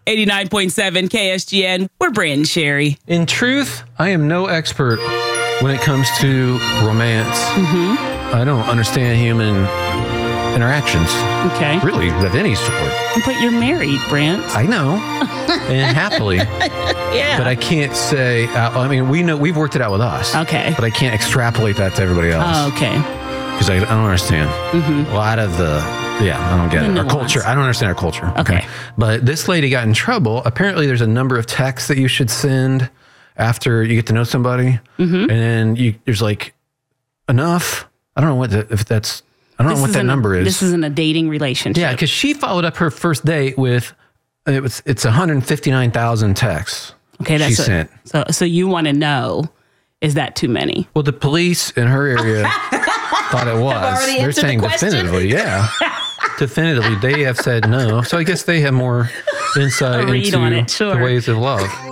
89.7 KSGN. We're Brandon Sherry. In truth, I am no expert when it comes to romance. I don't understand human interactions. Okay. Really, of any sort. But you're married, Brent. I know. And happily. Yeah. But I can't say, we've worked it out with us. Okay. But I can't extrapolate that to everybody else. Oh, okay. Because I don't understand. A lot of I don't get it. Our culture. I don't understand our culture. Okay. But this lady got in trouble. Apparently, there's a number of texts that you should send after you get to know somebody. And then there's like enough. I don't know what that number is. This isn't a dating relationship. Yeah, because she followed up her first date with, it's 159,000 texts. Okay, she sent. So you want to know, is that too many? Well, the police in her area thought it was. They're saying definitively, yeah. Definitively, they have said no. So I guess they have more insight into the ways of love.